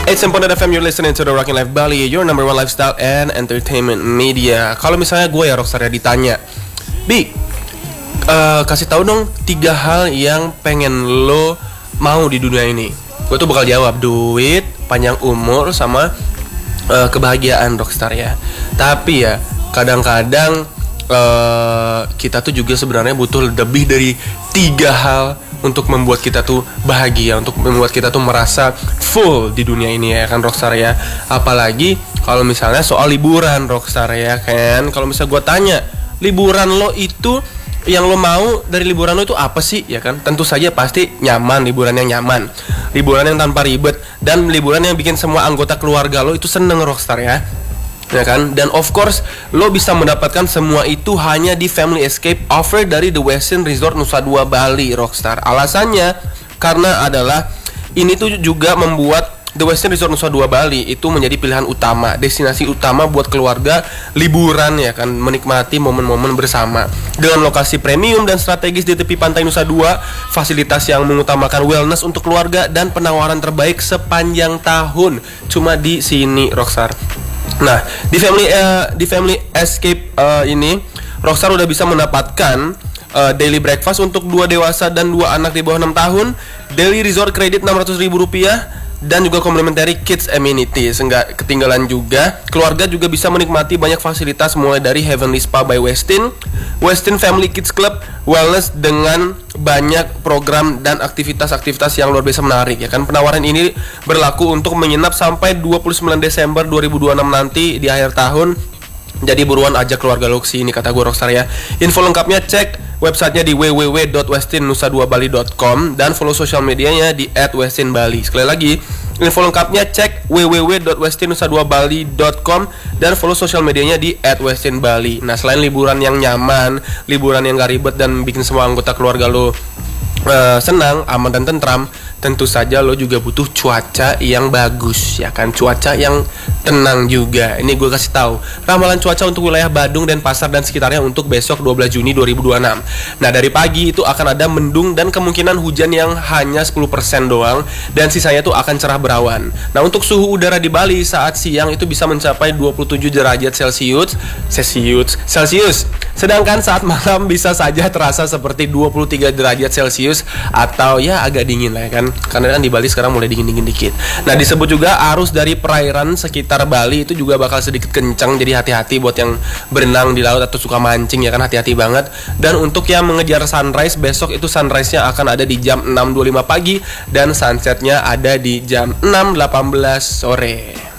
It's Important FM, you're listening to the Rockin' Life Bali, your number one lifestyle and entertainment media. Kalau misalnya gue ya Rockstar ya ditanya, Bi, kasih tahu dong 3 hal yang pengen lo mau di dunia ini. Gue tuh bakal jawab duit, panjang umur, sama kebahagiaan Rockstar ya. Tapi ya kadang-kadang kita tuh juga sebenarnya butuh lebih dari 3 hal untuk membuat kita tuh bahagia, untuk membuat kita tuh merasa full di dunia ini ya kan Rockstar ya. Apalagi kalau misalnya soal liburan Rockstar ya kan. Kalau misalnya gue tanya, liburan lo itu, yang lo mau dari liburan lo itu apa sih ya kan? Tentu saja pasti nyaman, liburan yang nyaman, liburan yang tanpa ribet, dan liburan yang bikin semua anggota keluarga lo itu seneng Rockstar ya kan? Dan of course lo bisa mendapatkan semua itu hanya di Family Escape offer dari The Westin Resort Nusa Dua Bali Rockstar. Alasannya karena adalah ini tuh juga membuat The Westin Resort Nusa Dua Bali itu menjadi pilihan utama, destinasi utama buat keluarga liburan ya kan, menikmati momen-momen bersama. Dengan lokasi premium dan strategis di tepi pantai Nusa Dua, fasilitas yang mengutamakan wellness untuk keluarga, dan penawaran terbaik sepanjang tahun cuma di sini Rockstar. Nah, di Family Escape ini Rockstar udah bisa mendapatkan daily breakfast untuk 2 dewasa dan 2 anak di bawah 6 tahun, daily resort credit Rp600.000, dan juga complimentary kids amenities. Enggak ketinggalan juga, keluarga juga bisa menikmati banyak fasilitas mulai dari Heavenly Spa by Westin, Westin Family Kids Club, wellness dengan banyak program dan aktivitas-aktivitas yang luar biasa menarik ya kan. Penawaran ini berlaku untuk menginap sampai 29 Desember 2026 nanti di akhir tahun. Jadi buruan ajak keluarga lo kesini, kata gue Rockstar ya. Info lengkapnya cek websitenya di www.westinnusa2bali.com dan follow sosial medianya di @westinbali. Sekali lagi, info lengkapnya cek www.westinnusa2bali.com dan follow sosial medianya di @westinbali. Nah, selain liburan yang nyaman, liburan yang gak ribet dan bikin semua anggota keluarga lo senang, aman dan tentram, tentu saja lo juga butuh cuaca yang bagus ya kan, cuaca yang tenang juga. Ini gue kasih tahu ramalan cuaca untuk wilayah Badung dan Pasar dan sekitarnya untuk besok 12 Juni 2026. Nah, dari pagi itu akan ada mendung dan kemungkinan hujan yang hanya 10% doang, dan sisanya tuh akan cerah berawan. Nah, untuk suhu udara di Bali saat siang itu bisa mencapai 27 derajat Celcius. Sedangkan saat malam bisa saja terasa seperti 23 derajat Celcius atau ya agak dingin lah ya kan. Karena kan di Bali sekarang mulai dingin-dingin dikit. Nah, disebut juga arus dari perairan sekitar Bali itu juga bakal sedikit kencang. Jadi hati-hati buat yang berenang di laut atau suka mancing ya kan, hati-hati banget. Dan untuk yang mengejar sunrise, besok itu sunrise-nya akan ada di jam 6.25 pagi dan sunset-nya ada di jam 6.18 sore.